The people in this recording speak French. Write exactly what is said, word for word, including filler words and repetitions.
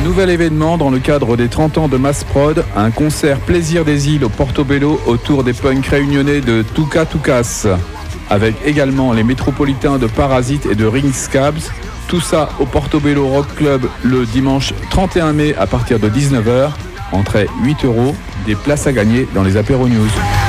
Nouvel événement dans le cadre des trente ans de Mass Prod, un concert Plaisir des îles au Portobello autour des punks réunionnais de Touka Toukas, avec également les métropolitains de Parasite et de Ring Scabs. Tout ça au Portobello Rock Club le dimanche trente et un mai à partir de dix-neuf heures. Entrée huit euros, des places à gagner dans les apéros news.